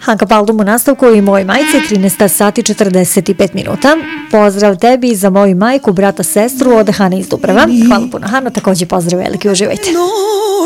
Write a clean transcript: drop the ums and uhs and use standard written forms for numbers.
Hanka Paldum u nastavku i moj majci 13 sati 45 minuta. Pozdrav tebi za moju majku, brata, sestru od Hane iz Dubrava. Hvala puno Hano, također pozdrav veliki, uživajte.